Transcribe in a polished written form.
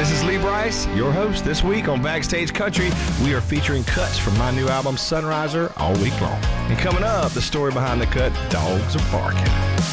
This is Lee Bryce, your host. This week on Backstage Country, we are featuring cuts from my new album, Sunriser, all week long. And coming up, the story behind the cut, Dogs Are Barking.